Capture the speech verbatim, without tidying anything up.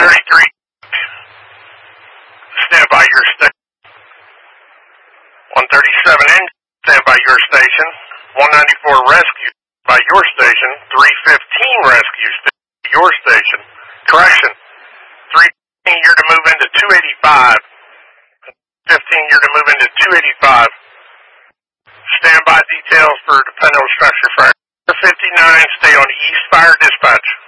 thirty-three, stand by your station. one thirty-seven N, stand by your station. one ninety-four rescue by your station. three fifteen rescue sta- your station. Correction. three fifteen, you're to move into two eighty-five. fifteen, you're to move into two eighty-five. Standby details for dependable structure fire. fifty-nine, stay on East Fire Dispatch.